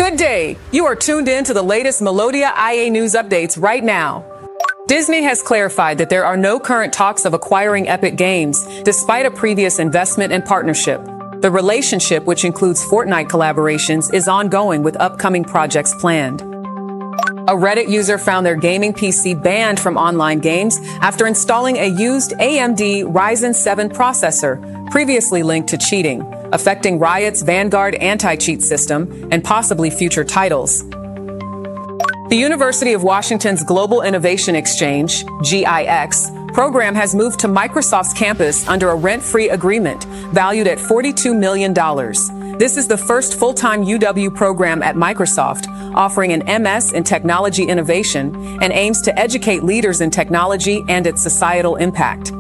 Good day. You are tuned in to the latest Melodia IA news updates right now. Disney has clarified that there are no current talks of acquiring Epic Games, despite a previous investment and partnership. The relationship, which includes Fortnite collaborations, is ongoing with upcoming projects planned. A Reddit user found their gaming PC banned from online games after installing a used AMD Ryzen 7 processor, previously linked to cheating, affecting Riot's Vanguard anti-cheat system and possibly future titles. The University of Washington's Global Innovation Exchange, GIX, program has moved to Microsoft's campus under a rent-free agreement valued at $42 million. This is the first full-time UW program at Microsoft, offering an MS in technology innovation and aims to educate leaders in technology and its societal impact.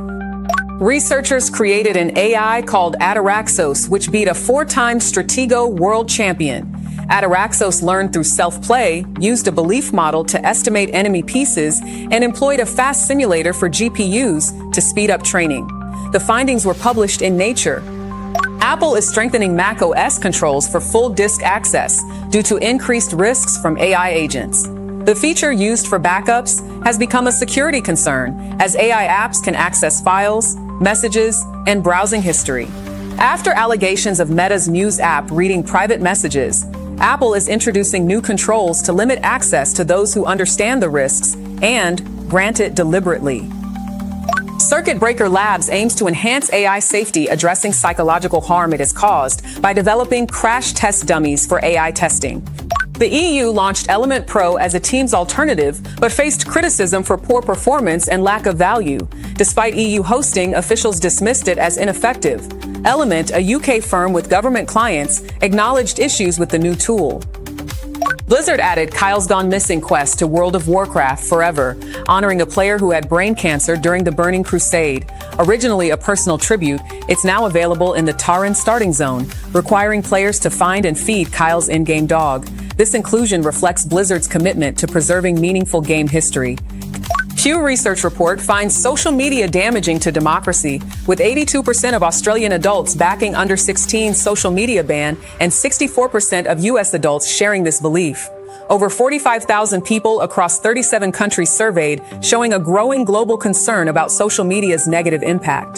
Researchers created an AI called Ataraxos, which beat a 4-time Stratego world champion. Ataraxos learned through self-play, used a belief model to estimate enemy pieces, and employed a fast simulator for GPUs to speed up training. The findings were published in Nature. Apple is strengthening macOS controls for full disk access due to increased risks from AI agents. The feature used for backups has become a security concern, as AI apps can access files, messages, and browsing history. After allegations of Meta's Muse app reading private messages, Apple is introducing new controls to limit access to those who understand the risks and grant it deliberately. Circuit Breaker Labs aims to enhance AI safety, addressing psychological harm it has caused by developing crash test dummies for AI testing. The EU launched Element Pro as a Teams alternative, but faced criticism for poor performance and lack of value. Despite EU hosting, officials dismissed it as ineffective. Element, a UK firm with government clients, acknowledged issues with the new tool. Blizzard added Kyle's Gone Missing quest to World of Warcraft Forever, honoring a player who had brain cancer during the Burning Crusade. Originally a personal tribute, it's now available in the Tauren starting zone, requiring players to find and feed Kyle's in-game dog. This inclusion reflects Blizzard's commitment to preserving meaningful game history. Pew Research report finds social media damaging to democracy, with 82% of Australian adults backing under 16's social media ban and 64% of U.S. adults sharing this belief. Over 45,000 people across 37 countries surveyed, showing a growing global concern about social media's negative impact.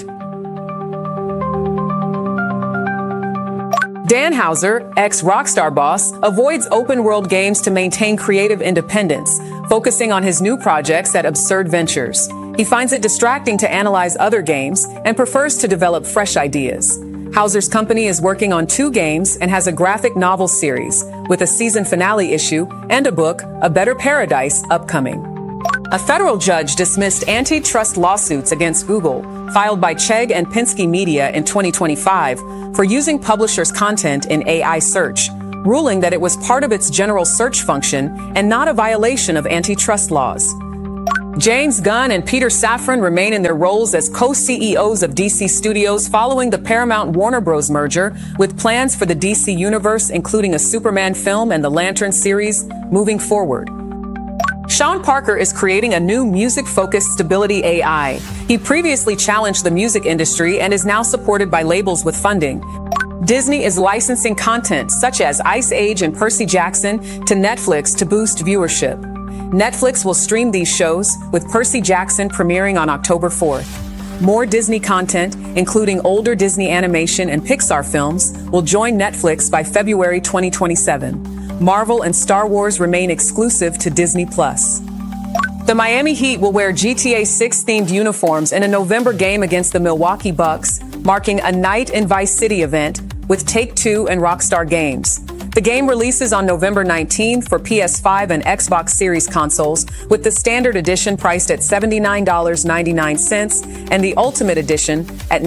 Dan Houser, ex-Rockstar boss, avoids open-world games to maintain creative independence, focusing on his new projects at Absurd Ventures. He finds it distracting to analyze other games and prefers to develop fresh ideas. Houser's company is working on 2 games and has a graphic novel series, with a season finale issue and a book, A Better Paradise, upcoming. A federal judge dismissed antitrust lawsuits against Google, filed by Chegg and Penske Media in 2025, for using publishers' content in AI search, ruling that it was part of its general search function and not a violation of antitrust laws. James Gunn and Peter Safran remain in their roles as co-CEOs of DC Studios following the Paramount-Warner Bros. Merger, with plans for the DC Universe, including a Superman film and the Lantern series, moving forward. Sean Parker is creating a new music-focused stability AI. He previously challenged the music industry and is now supported by labels with funding. Disney is licensing content such as Ice Age and Percy Jackson to Netflix to boost viewership. Netflix will stream these shows, with Percy Jackson premiering on October 4th. More Disney content, including older Disney animation and Pixar films, will join Netflix by February 2027. Marvel and Star Wars remain exclusive to Disney+. The Miami Heat will wear GTA 6-themed uniforms in a November game against the Milwaukee Bucks, marking a Night in Vice City event with Take-Two and Rockstar Games. The game releases on November 19 for PS5 and Xbox Series consoles, with the Standard Edition priced at $79.99 and the Ultimate Edition at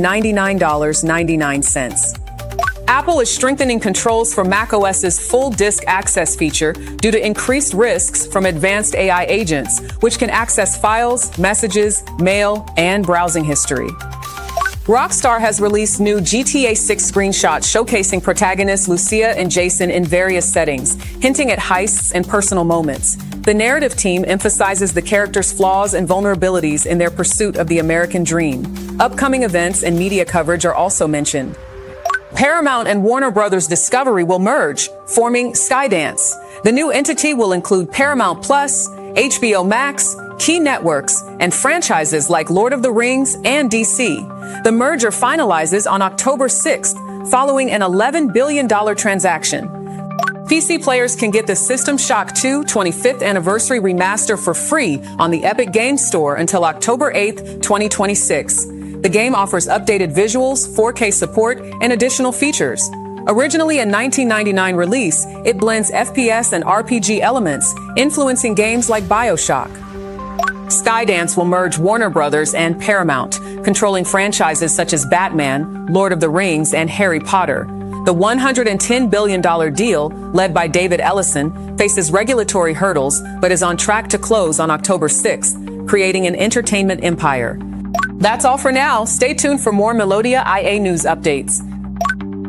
$99.99. Apple is strengthening controls for macOS's full disk access feature due to increased risks from advanced AI agents, which can access files, messages, mail, and browsing history. Rockstar has released new GTA 6 screenshots showcasing protagonists Lucia and Jason in various settings, hinting at heists and personal moments. The narrative team emphasizes the characters' flaws and vulnerabilities in their pursuit of the American dream. Upcoming events and media coverage are also mentioned. Paramount and Warner Brothers Discovery will merge, forming Skydance. The new entity will include Paramount Plus, HBO Max, key networks, and franchises like Lord of the Rings and DC. The merger finalizes on October 6th, following an $11 billion transaction. PC players can get the System Shock 2 25th Anniversary Remaster for free on the Epic Games Store until October 8th, 2026. The game offers updated visuals, 4K support, and additional features. Originally a 1999 release, it blends FPS and RPG elements, influencing games like BioShock. Skydance will merge Warner Brothers and Paramount, controlling franchises such as Batman, Lord of the Rings, and Harry Potter. The $110 billion deal, led by David Ellison, faces regulatory hurdles but is on track to close on October 6th, creating an entertainment empire. That's all for now. Stay tuned for more Melodia IA news updates.